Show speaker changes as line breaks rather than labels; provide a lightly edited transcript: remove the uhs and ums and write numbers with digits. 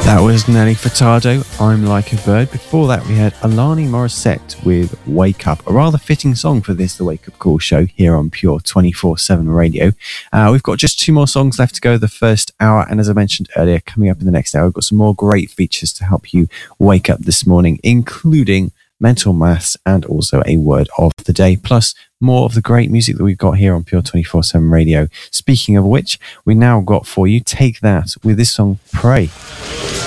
That was Nelly Furtado, I'm Like a Bird. Before that, we had Alani Morissette with Wake Up, a rather fitting song for this, the Wake Up Call show here on Pure 24/7 Radio. We've got just 2 more songs left to go the first hour, and as I mentioned earlier, coming up in the next hour, we've got some more great features to help you wake up this morning, including mental maths and also a word of the day, plus more of the great music that we've got here on Pure 24/7 Radio. Speaking of which, we now got for you Take That with this song, Pray.